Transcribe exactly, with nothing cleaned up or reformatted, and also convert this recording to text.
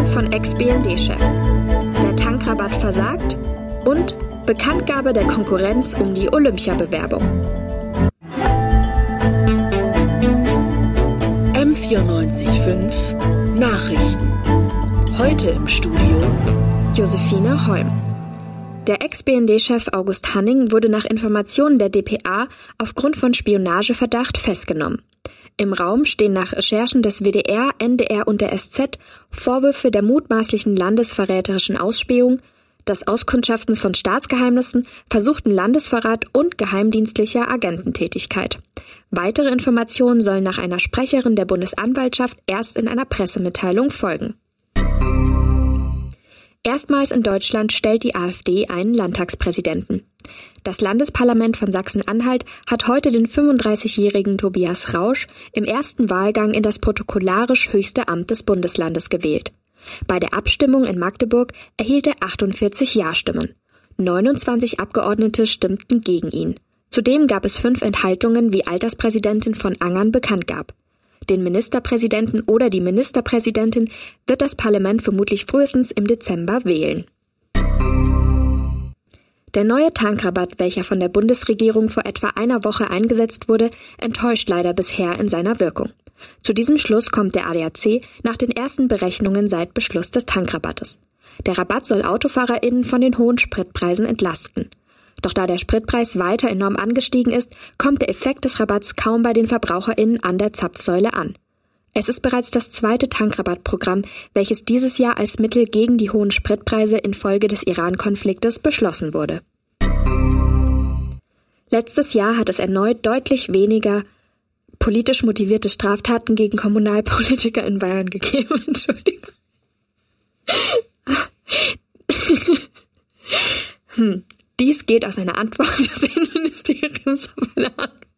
von Ex-B N D-Chef. Der Tankrabatt versagt und Bekanntgabe der Konkurrenz um die Olympiabewerbung. M vierundneunzig Komma fünf Nachrichten. Heute im Studio Josephine Holm. Der Ex-B N D-Chef August Hanning wurde nach Informationen der D P A aufgrund von Spionageverdacht festgenommen. Im Raum stehen nach Recherchen des W D R, N D R und der S Z Vorwürfe der mutmaßlichen landesverräterischen Ausspähung, des Auskundschaftens von Staatsgeheimnissen, versuchten Landesverrat und geheimdienstlicher Agententätigkeit. Weitere Informationen sollen nach einer Sprecherin der Bundesanwaltschaft erst in einer Pressemitteilung folgen. Erstmals in Deutschland stellt die AfD einen Landtagspräsidenten. Das Landesparlament von Sachsen-Anhalt hat heute den fünfunddreißigjährigen Tobias Rausch im ersten Wahlgang in das protokollarisch höchste Amt des Bundeslandes gewählt. Bei der Abstimmung in Magdeburg erhielt er achtundvierzig Ja-Stimmen. neunundzwanzig Abgeordnete stimmten gegen ihn. Zudem gab es fünf Enthaltungen, wie Alterspräsidentin von Angern bekannt gab. Den Ministerpräsidenten oder die Ministerpräsidentin wird das Parlament vermutlich frühestens im Dezember wählen. Der neue Tankrabatt, welcher von der Bundesregierung vor etwa einer Woche eingesetzt wurde, enttäuscht leider bisher in seiner Wirkung. Zu diesem Schluss kommt der A D A C nach den ersten Berechnungen seit Beschluss des Tankrabattes. Der Rabatt soll AutofahrerInnen von den hohen Spritpreisen entlasten. Doch da der Spritpreis weiter enorm angestiegen ist, kommt der Effekt des Rabatts kaum bei den VerbraucherInnen an der Zapfsäule an. Es ist bereits das zweite Tankrabattprogramm, welches dieses Jahr als Mittel gegen die hohen Spritpreise infolge des Iran-Konfliktes beschlossen wurde. Letztes Jahr hat es erneut deutlich weniger politisch motivierte Straftaten gegen Kommunalpolitiker in Bayern gegeben. Entschuldigung. hm. Dies geht aus einer Antwort des Innenministeriums auf eine Antwort